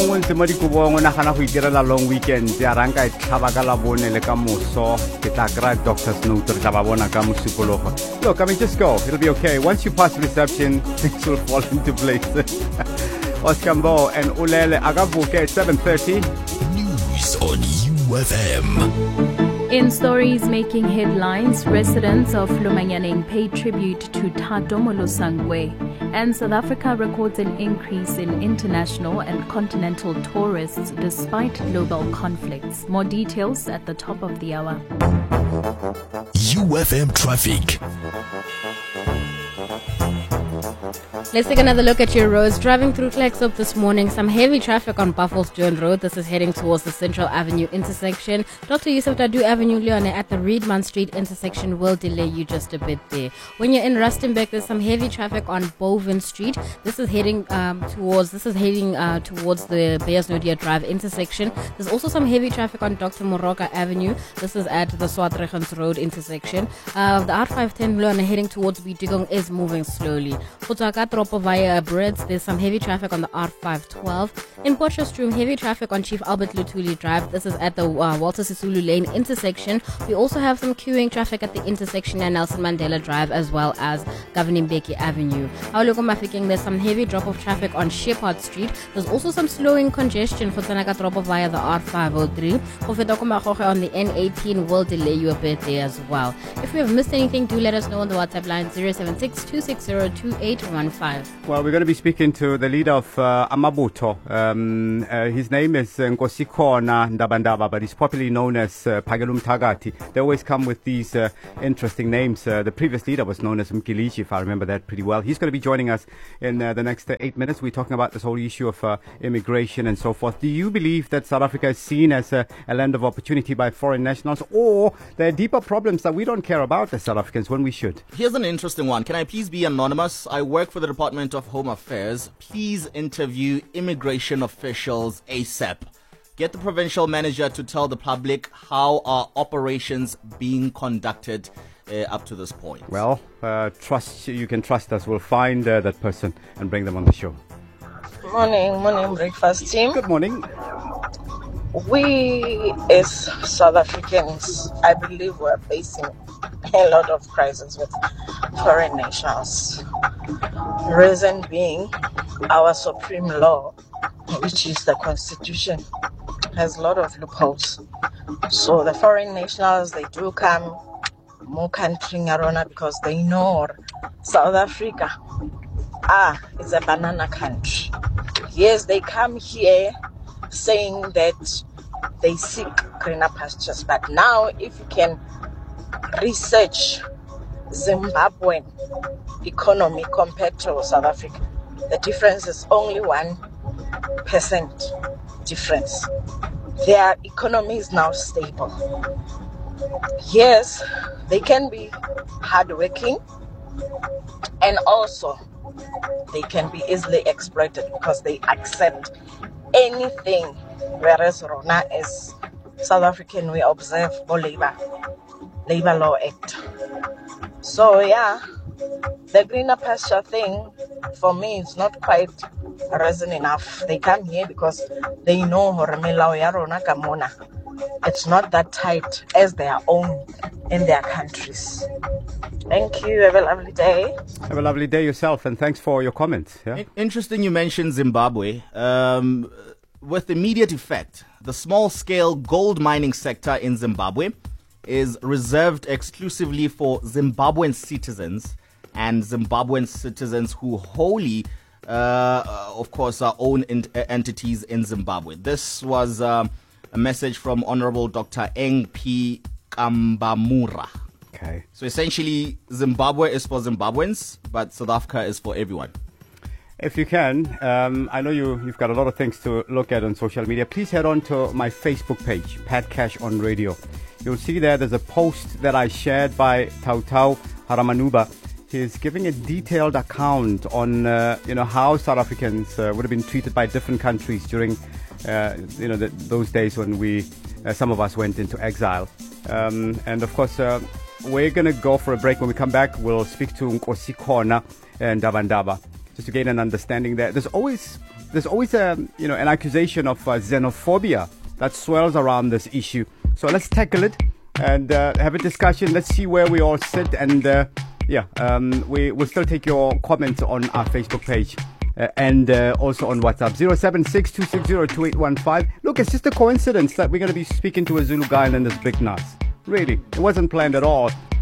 mongwe ntse mo dikobong o nagana go itirela long weekend ya ranka e tlhaba ka labone le ka moso ke tla kry doctor's note re tla ba bona ka mosupologo. Look, I mean, just go. It'll be okay. Once you pass reception, things will fall into place. Oscar Mbo and Ulele Agabuke at 7:30. News on UFM. In stories making headlines, residents of Lomanyaneng pay tribute to Thato Molosangwe, and South Africa records an increase in international and continental tourists despite global conflicts. More details at the top of the hour. UFM traffic. Let's take another look at your roads. Driving through Klerksdorp this morning, some heavy traffic on Buffelsdorp Road. This is heading towards the Central Avenue intersection. Dr. Yusuf Dadu Avenue, Leone at the Reedman Street intersection will delay you just a bit there. When you're in Rustenburg, there's some heavy traffic on Boven Street. This is heading towards the Beyersnodia Drive intersection. There's also some heavy traffic on Dr. Moroka Avenue. This is at the Swartregens Road intersection. The R510 Leone heading towards Bidigong is moving slowly. Via Brits, there's some heavy traffic on the R512. In Potchefstroom, heavy traffic on Chief Albert Lutuli Drive. This is at the Walter Sisulu Lane intersection. We also have some queuing traffic at the intersection at Nelson Mandela Drive as well as Governor Mbeki Avenue. There's some heavy drop-off traffic on Shepherd Street. There's also some slowing congestion for Tsanaka drop-off via the R503. On the N18 will delay you a bit there as well. If we have missed anything, do let us know on the WhatsApp line 076-260-2815. Well, we're going to be speaking to the leader of Amabuto. His name is Nkosikona Ndabandaba, but he's popularly known as Pagelum Tagati. They always come with these interesting names. The previous leader was known as Mkilichi, if I remember that pretty well. He's going to be joining us in the next 8 minutes. We're talking about this whole issue of immigration and so forth. Do you believe that South Africa is seen as a land of opportunity by foreign nationals, or there are deeper problems that we don't care about as South Africans when we should? Here's an interesting one. Can I please be anonymous? I work for the Department of Home Affairs. Please interview immigration officials ASAP. Get the provincial manager to tell the public how are operations being conducted up to this point. Well, you can trust us. We'll find that person and bring them on the show. Morning breakfast team. Good morning. We as South Africans, I believe we're facing a lot of crises with foreign nationals. Reason being, our supreme law, which is the Constitution, has a lot of loopholes. So the foreign nationals, they do come more country Arona because they know South Africa is a banana country. Yes, they come here saying that they seek greener pastures, but now if you can research Zimbabwean economy compared to South Africa, the difference is only 1% difference. Their economy is now stable. Yes, they can be hardworking, and also they can be easily exploited because they accept anything, whereas Rona as South African, we observe Labor Law Act. So yeah, the greener pasture thing for me is not quite reason enough. They come here because they know it's not that tight as their own in their countries. Thank you. Have a lovely day. Have a lovely day yourself, and thanks for your comments. Yeah? Interesting you mentioned Zimbabwe. With immediate effect, the small-scale gold mining sector in Zimbabwe is reserved exclusively for Zimbabwean citizens and Zimbabwean citizens who wholly, of course, own entities in Zimbabwe. This was a message from Honorable Dr. N.P. Kambamura. Okay. So essentially, Zimbabwe is for Zimbabweans, but South Africa is for everyone. If you can, I know you've got a lot of things to look at on social media. Please head on to my Facebook page, Pat Cash on Radio. You'll see there's a post that I shared by Tautau Haramanuba. He's giving a detailed account on how South Africans would have been treated by different countries during those days when some of us went into exile. And of course, we're going to go for a break. When we come back, we'll speak to Nkosikona and Ndabandaba, just to gain an understanding there. There's always there's always an accusation of xenophobia that swirls around this issue. So let's tackle it and have a discussion. Let's see where we all sit. And we will still take your comments on our Facebook page and also on WhatsApp 076-260-2815. Look, it's just a coincidence that we're going to be speaking to a Zulu guy in this big nuts. Really, it wasn't planned at all.